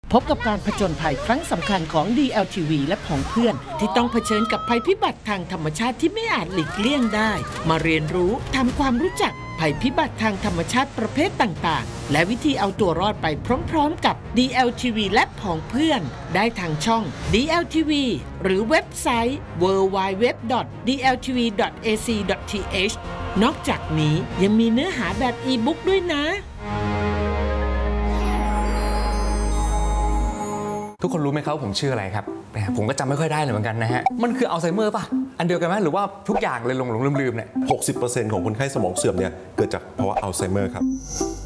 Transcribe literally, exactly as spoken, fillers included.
พบกับการผจญภัยครั้งสำคัญของ ดี แอล ที วี และของเพื่อนที่ต้องเผชิญกับภัยพิบัติทางธรรมชาติที่ไม่อาจหลีกเลี่ยงได้มาเรียนรู้ทำความรู้จักภัยพิบัติทางธรรมชาติประเภทต่างๆและวิธีเอาตัวรอดไปพร้อมๆกับ ดี แอล ที วี และของเพื่อนได้ทางช่อง ดี แอล ที วี หรือเว็บไซต์ ดับเบิลยู ดับเบิลยู ดับเบิลยู ดอท ดี แอล ที วี ดอท เอ ซี ดอท ที เอช นอกจากนี้ยังมีเนื้อหาแบบอีบุ๊กด้วยนะทุกคนรู้ไหมครับผมชื่ออะไรครับผมก็จำไม่ค่อยได้เลยเหมือนกันนะฮะมันคืออัลไซเมอร์ป่ะอันเดียวกันไหมหรือว่าทุกอย่างเลยหลงๆลืมๆเนี่ยหกสิบเปอร์เซ็นต์ ของคนไข้สมองเสื่อมเนี่ยเกิดจากภาวะอัลไซเมอร์ครับ